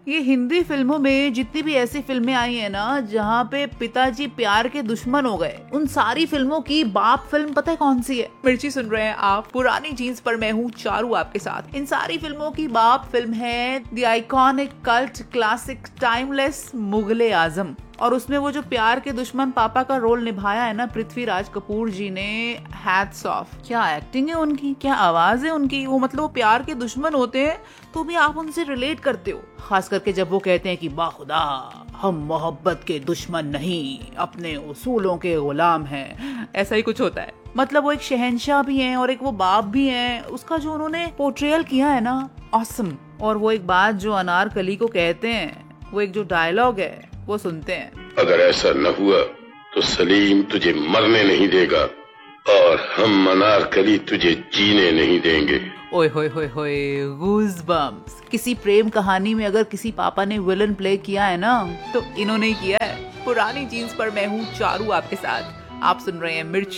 ये हिंदी फिल्मों में जितनी भी ऐसी फिल्में आई है ना जहाँ पे पिताजी प्यार के दुश्मन हो गए, उन सारी फिल्मों की बाप फिल्म पता है कौन सी है? मिर्ची सुन रहे हैं आप, पुरानी जीन्स पर मैं हूँ चारू आपके साथ। इन सारी फिल्मों की बाप फिल्म है the iconic cult classic timeless Mughal e आजम। और उसमें वो जो प्यार के दुश्मन पापा का रोल निभाया है ना पृथ्वीराज कपूर जी ने, हैट्स ऑफ। क्या एक्टिंग है उनकी, क्या आवाज है उनकी। वो मतलब वो प्यार के दुश्मन होते हैं तो भी आप उनसे रिलेट करते हो, खास करके जब वो कहते हैं कि बाखुदा हम मोहब्बत के दुश्मन नहीं, अपने उसूलों के गुलाम हैं। ऐसा ही कुछ होता है। मतलब वो एक शहंशाह भी हैं और एक वो बाप भी हैं। उसका जो उन्होंने पोर्ट्रेयल किया है ना, ऑसम। और वो एक बात जो अनारकली को कहते हैं, वो एक जो डायलॉग है वो सुनते हैं। अगर ऐसा न हुआ तो सलीम तुझे मरने नहीं देगा और हम अनारकली तुझे जीने नहीं देंगे। ओए होए होए होए, गूज़बम्प्स। किसी प्रेम कहानी में अगर किसी पापा ने विलन प्ले किया है ना तो इन्होंने किया है। पुरानी जीन्स पर मैं हूँ चारू आपके साथ। आप सुन रहे हैं मिर्ची।